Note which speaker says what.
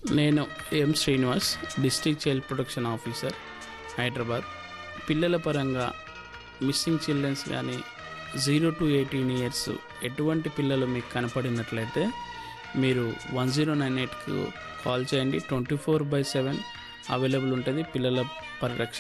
Speaker 1: నేను Srinivas, district child protection officer, Hyderabad. పిల్లల పరంగా మిస్సింగ్ చిల్డ్రన్స్ కానీ 0 to 18 ఇయర్స్ ఎటువంటి పిల్లలు మీకు కనపడినట్లయితే మీరు 1098కు కాల్ చేయండి. 24/7 అవైలబుల్ ఉంటుంది పిల్లల పరిరక్షణ.